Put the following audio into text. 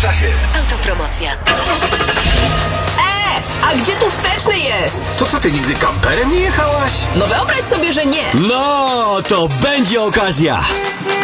czasie. Autopromocja. A gdzie tu wsteczny jest? To co, ty nigdy kamperem nie jechałaś? No wyobraź sobie, że nie. No, to będzie okazja.